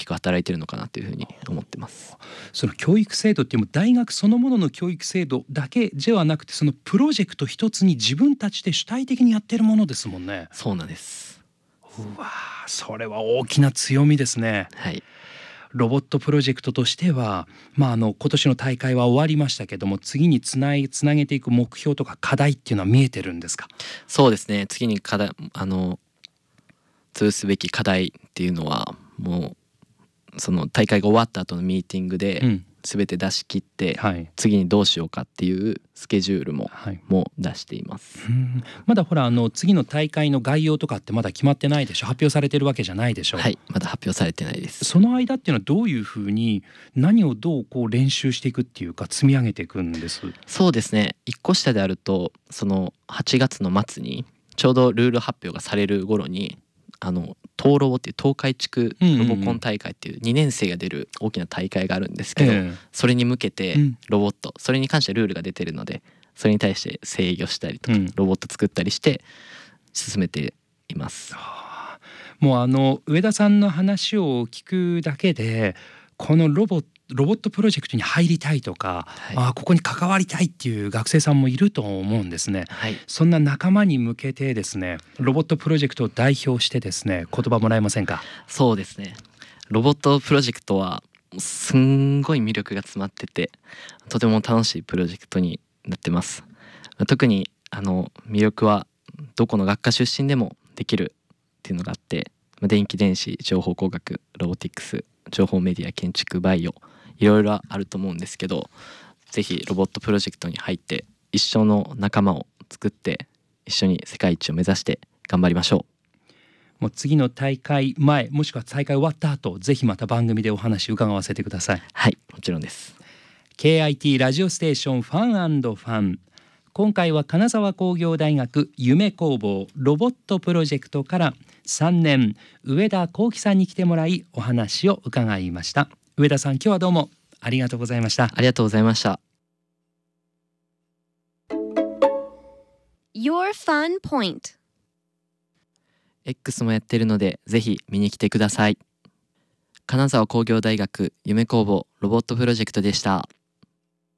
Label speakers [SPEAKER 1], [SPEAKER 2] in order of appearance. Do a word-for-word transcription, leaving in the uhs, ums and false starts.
[SPEAKER 1] きく働いてるのかなというふうに思ってます。
[SPEAKER 2] その教育制度っていうのも大学そのものの教育制度だけではなくて、そのプロジェクト一つに自分たちで主体的にやってるものですもんね。
[SPEAKER 1] そうなんです。
[SPEAKER 2] うわ、それは大きな強みですね。
[SPEAKER 1] はい。
[SPEAKER 2] ロボットプロジェクトとしては、まあ、あの今年の大会は終わりましたけども、次につないつなげていく目標とか課題っていうのは見えてるんですか？
[SPEAKER 1] そうですね、次に課題あの潰すべき課題っていうのはもうその大会が終わった後のミーティングで全て出し切って、
[SPEAKER 2] はい、
[SPEAKER 1] 次にどうしようかっていうスケジュールも、
[SPEAKER 2] はい、
[SPEAKER 1] もう出しています。
[SPEAKER 2] うん、まだほらあの次の大会の概要とかってまだ決まってないでしょ？発表されてるわけじゃないでしょ？
[SPEAKER 1] はい、まだ発表されてないです。
[SPEAKER 2] その間っていうのはどういうふうに何をどうこう練習していくっていうか積み上げていくんです？
[SPEAKER 1] そうですね、いっこ下であるとそのはちがつの末にちょうどルール発表がされる頃にあの東ロボっていう東海地区ロボコン大会っていうにねん生が出る大きな大会があるんですけど、
[SPEAKER 2] ええ、
[SPEAKER 1] それに向けてロボット、それに関してルールが出てるので、それに対して制御したりとか、うん、ロボット作ったりして進めています。
[SPEAKER 2] もうあの上田さんの話を聞くだけで、このロボットロボットプロジェクトに入りたいとか、はい、あここに関わりたいっていう学生さんもいると思うんですね、はい、そんな仲間に向けてですね、ロボットプロジェクトを代表してですね、言葉もらえませんか？
[SPEAKER 1] そうですね、ロボットプロジェクトはすんごい魅力が詰まってて、とても楽しいプロジェクトになってます。特にあの魅力はどこの学科出身でもできるっていうのがあって、電気電子情報工学ロボティクス情報メディア建築バイオいろいろあると思うんですけど、ぜひロボットプロジェクトに入って一緒の仲間を作って一緒に世界一を目指して頑張りましょ
[SPEAKER 2] う。もう次の大会前もしくは大会終わった後、ぜひまた番組でお話伺わせてください。
[SPEAKER 1] はい、もちろんです。
[SPEAKER 2] ケーアイティー ラジオステーションファン&ファン、今回は金沢工業大学夢工房ロボットプロジェクトからさんねん上田幸喜さんに来てもらいお話を伺いました。上田さん、今日はどうもありがとうございました。
[SPEAKER 1] ありがとうございました。
[SPEAKER 3] Your Fun Point
[SPEAKER 1] X もやってるのでぜひ見に来てください。金沢工業大学夢工房ロボットプロジェクトでした。